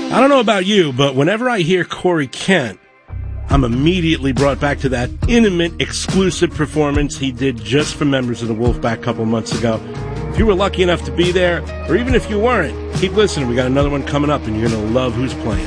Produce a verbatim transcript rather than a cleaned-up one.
I don't know about you, but whenever I hear Corey Kent, I'm immediately brought back to that intimate, exclusive performance he did just for members of the Wolfpack a couple months ago. If you were lucky enough to be there, or even if you weren't, keep listening. We got another one coming up, and you're going to love who's playing.